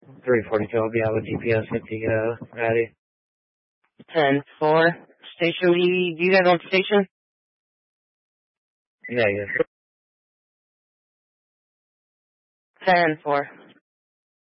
342, I'll be out with DPS if you ready. 10-4. Station, do you guys on station? Negative. 10-4.